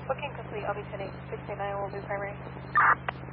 Booking complete. I'll be 10-8. 689 will be primary.